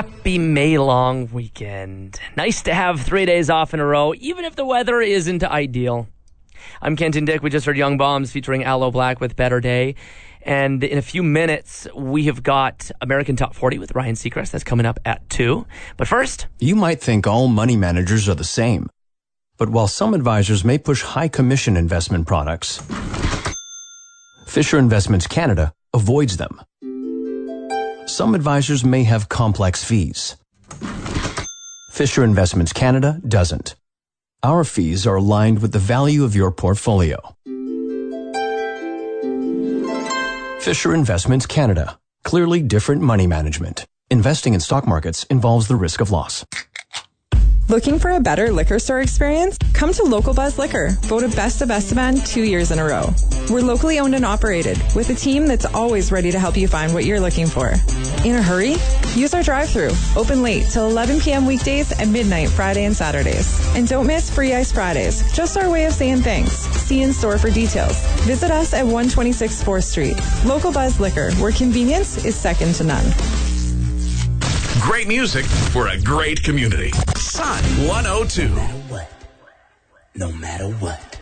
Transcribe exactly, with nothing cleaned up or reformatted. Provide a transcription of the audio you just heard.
Happy May long weekend. Nice to have three days off in a row, even if the weather isn't ideal. I'm Kenton Dick. We just heard Young Bombs featuring Aloe Black with Better Day. And in a few minutes, we have got American Top forty with Ryan Seacrest. That's coming up at two. But first... You might think all money managers are the same. But while some advisors may push high commission investment products, Fisher Investments Canada avoids them. Some advisors may have complex fees. Fisher Investments Canada doesn't. Our fees are aligned with the value of your portfolio. Fisher Investments Canada. Clearly different money management. Investing in stock markets involves the risk of loss. Looking for a better liquor store experience? Come to Local Buzz Liquor, voted Best of Esteban two years in a row. We're locally owned and operated, with a team that's always ready to help you find what you're looking for. In a hurry? Use our drive-thru, open late till eleven p.m. weekdays and midnight Friday and Saturdays. And don't miss Free Ice Fridays, just our way of saying thanks. See in store for details. Visit us at one twenty-six fourth Street. Local Buzz Liquor, where convenience is second to none. Great music for a great community. Sun one oh two. No matter what. No matter what.